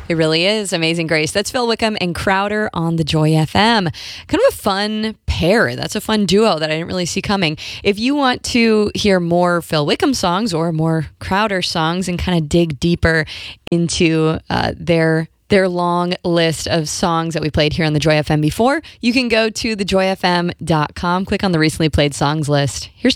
It really is Amazing Grace. That's Phil Wickham and Crowder on the Joy FM. Kind of a fun pair. That's a fun duo that I didn't really see coming. If you want to hear more Phil Wickham songs or more Crowder songs and kind of dig deeper into their long list of songs that we played here on the Joy FM before, you can go to thejoyfm.com, click on the recently played songs list. Here's